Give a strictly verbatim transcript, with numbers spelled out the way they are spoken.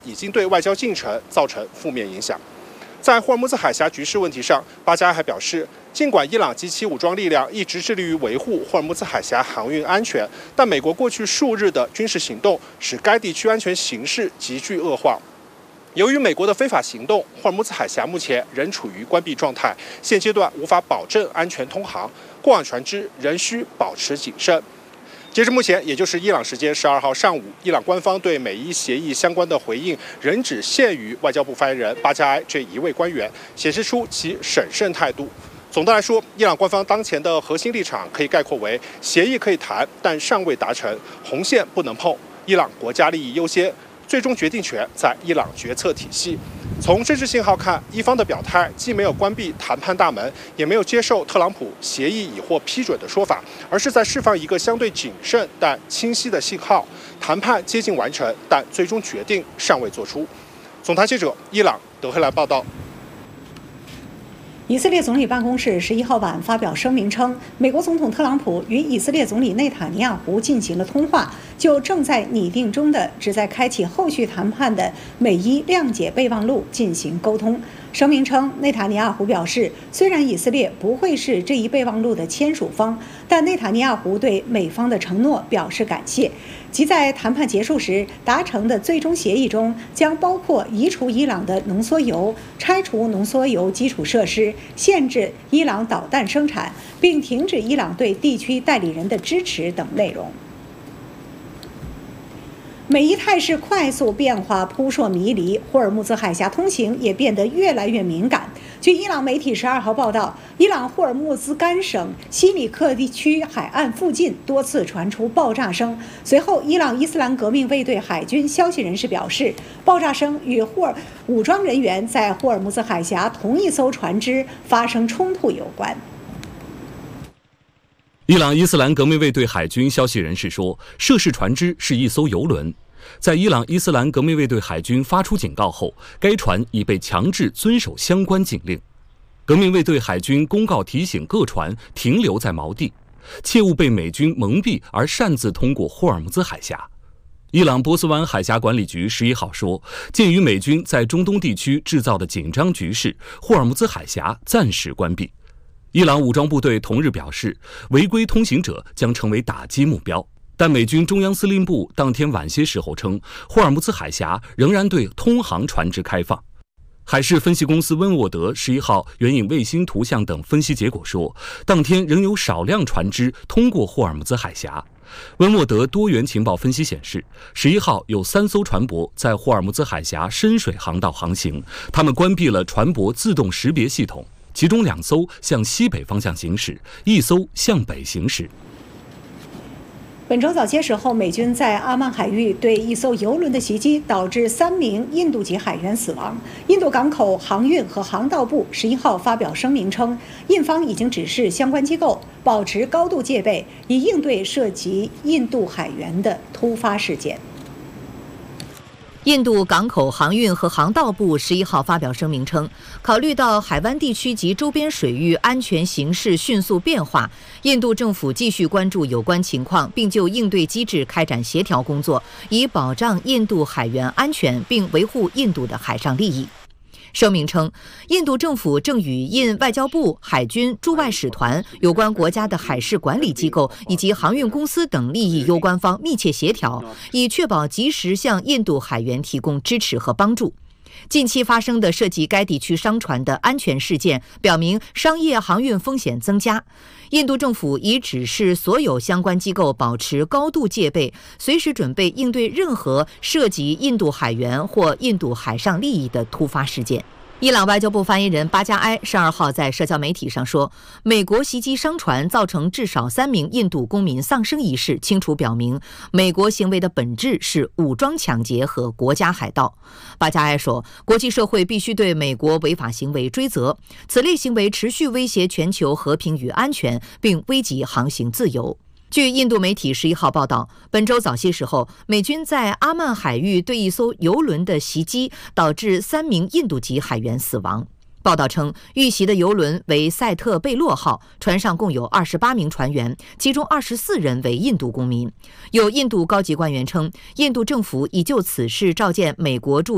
已经对外交进程造成负面影响。在霍尔木兹海峡局势问题上，巴加埃还表示，尽管伊朗及其武装力量一直致力于维护霍尔木兹海峡航运安全，但美国过去数日的军事行动使该地区安全形势急剧恶化。由于美国的非法行动，霍尔木兹海峡目前仍处于关闭状态，现阶段无法保证安全通航，过往船只仍需保持谨慎。截至目前，也就是伊朗时间十二号上午，伊朗官方对美伊协议相关的回应仍只限于外交部发言人巴加埃这一位官员，显示出其审慎态度。总的来说，伊朗官方当前的核心立场可以概括为：协议可以谈，但尚未达成，红线不能碰，伊朗国家利益优先，最终决定权在伊朗决策体系。从政治信号看，伊方的表态既没有关闭谈判大门，也没有接受特朗普协议已获批准的说法，而是在释放一个相对谨慎但清晰的信号：谈判接近完成，但最终决定尚未做出。总台记者伊朗德黑兰报道。 以色列总理办公室十一号晚发表声明称，美国总统特朗普与以色列总理内塔尼亚胡进行了通话，就正在拟定中的旨在开启后续谈判的美伊谅解备忘录进行沟通。声明称，内塔尼亚胡表示，虽然以色列不会是这一备忘录的签署方，但内塔尼亚胡对美方的承诺表示感谢。即在谈判结束时达成的最终协议中，将包括移除伊朗的浓缩铀、拆除浓缩铀基础设施、限制伊朗导弹生产，并停止伊朗对地区代理人的支持等内容。美伊态势快速变化，扑朔迷离，霍尔木兹海峡通行也变得越来越敏感。据伊朗媒体十二号报道，伊朗霍尔木兹干省西里克地区海岸附近多次传出爆炸声。随后，伊朗伊斯兰革命卫队海军消息人士表示，爆炸声与霍尔武装人员在霍尔木兹海峡同一艘船只发生冲突有关。 伊朗伊斯兰革命卫队海军消息人士说，涉事船只是一艘油轮。在伊朗伊斯兰革命卫队海军发出警告后，该船已被强制遵守相关警令。革命卫队海军公告提醒各船停留在锚地，切勿被美军蒙蔽而擅自通过霍尔木兹海峡。伊朗波斯湾海峡管理局十一号说，鉴于美军在中东地区制造的紧张局势，霍尔木兹海峡暂时关闭。伊朗武装部队同日表示，违规通行者将成为打击目标。但美军中央司令部当天晚些时候称，霍尔木兹海峡仍然对通航船只开放。海事分析公司温沃德十一号援引卫星图像等分析结果说，当天仍有少量船只通过霍尔木兹海峡。温沃德多元情报分析显示，十一号有三艘船舶在霍尔木兹海峡深水航道航行，他们关闭了船舶自动识别系统，其中两艘向西北方向行驶，一艘向北行驶。 本周早些时候，美军在阿曼海域对一艘油轮的袭击，导致三名印度籍海员死亡。印度港口航运和航道部十一号发表声明称，印方已经指示相关机构保持高度戒备，以应对涉及印度海员的突发事件。 印度港口航运和航道部十一号发表声明称，考虑到海湾地区及周边水域安全形势迅速变化，印度政府继续关注有关情况，并就应对机制开展协调工作，以保障印度海员安全，并维护印度的海上利益。声明称，印度政府正与印外交部、海军、驻外使团、有关国家的海事管理机构以及航运公司等利益攸关方密切协调，以确保及时向印度海员提供支持和帮助。近期发生的涉及该地区商船的安全事件表明，商业航运风险增加。印度政府已指示所有相关机构保持高度戒备，随时准备应对任何涉及印度海员或印度海上利益的突发事件。伊朗外交部发言人巴加埃十二号在社交媒体上说，美国袭击商船造成至少三名印度公民丧生一事，清楚表明美国行为的本质是武装抢劫和国家海盗。巴加埃说，国际社会必须对美国违法行为追责，此类行为持续威胁全球和平与安全，并危及航行自由。据印度媒体十一号报道，本周早些时候，美军在阿曼海域对一艘油轮的袭击，导致三名印度籍海员死亡。报道称，遇袭的油轮为塞特贝洛号，船上共有二十八名船员，其中二十四人为印度公民。有印度高级官员称，印度政府已就此事召见美国驻